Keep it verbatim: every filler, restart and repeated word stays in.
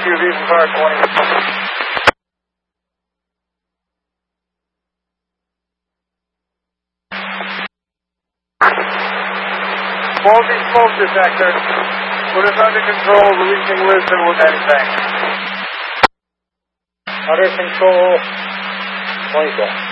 U V from car twenty. Faulty smoke detector. Put us under control, releasing Lisbon with anything. Under control, twenty-seven.